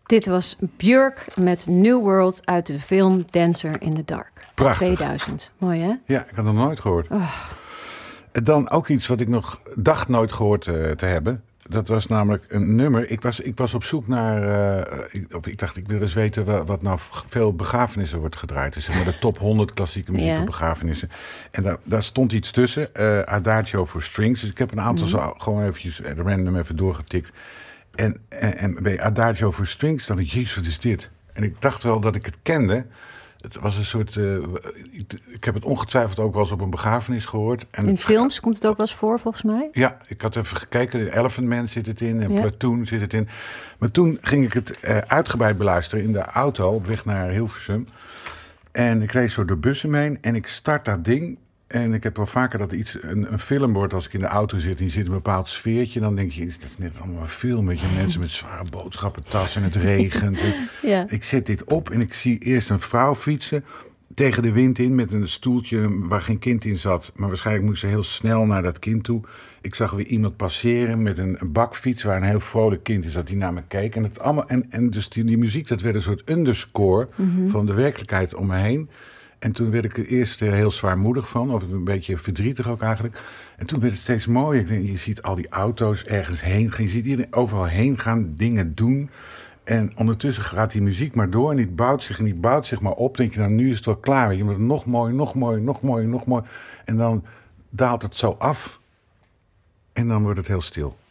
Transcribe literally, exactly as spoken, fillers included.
Dit was Björk met New World uit de film Dancer in the Dark. Prachtig. tweeduizend. Mooi, hè? Ja, ik had nog nooit gehoord. Oh. Dan ook iets wat ik nog dacht nooit gehoord uh, te hebben. Dat was namelijk een nummer. Ik was, ik was op zoek naar... Uh, ik, of ik dacht, ik wil eens weten wat, wat nou veel begrafenissen wordt gedraaid. Dus zeg maar de top honderd klassieke muziek op Ja. begrafenissen. En daar, daar stond iets tussen. Uh, Adagio for Strings. Dus ik heb een aantal mm. zo gewoon eventjes random even doorgetikt. En, en, en bij Adagio for Strings dacht ik, jezus, wat is dit? En ik dacht wel dat ik het kende. Het was een soort... Uh, ik, ik heb het ongetwijfeld ook wel eens op een begrafenis gehoord. En in het, films komt het ook wel eens voor, volgens mij? Ja, ik had even gekeken. Elephant Man zit het in en ja. Platoon zit het in. Maar toen ging ik het uh, uitgebreid beluisteren in de auto op weg naar Hilversum. En ik reed zo door Bussum heen en ik start dat ding. En ik heb wel vaker dat iets een, een film wordt als ik in de auto zit en je zit in een bepaald sfeertje. Dan denk je, dat is net allemaal een film met je mensen met zware boodschappentassen en het regent. Ja. Ik zet dit op en ik zie eerst een vrouw fietsen tegen de wind in met een stoeltje waar geen kind in zat. Maar waarschijnlijk moest ze heel snel naar dat kind toe. Ik zag weer iemand passeren met een, een bakfiets waar een heel vrolijk kind is dat die naar me keek. En, het allemaal, en, en dus die, die muziek, dat werd een soort underscore mm-hmm. van de werkelijkheid om me heen. En toen werd ik er eerst heel zwaarmoedig van, of een beetje verdrietig ook eigenlijk. En toen werd het steeds mooier. Ik denk, je ziet al die auto's ergens heen gaan. Je ziet iedereen overal heen gaan, dingen doen. En ondertussen gaat die muziek maar door en die bouwt zich en die bouwt zich maar op. Denk je, nou, nu is het wel klaar. Je moet nog mooi, nog mooi, nog mooi, nog mooi. En dan daalt het zo af en dan wordt het heel stil.